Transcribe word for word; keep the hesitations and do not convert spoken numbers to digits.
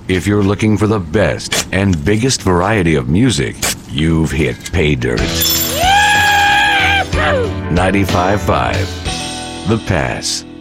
If you're looking for the best and biggest variety of music, you've hit pay dirt. ninety-five point five The Pass.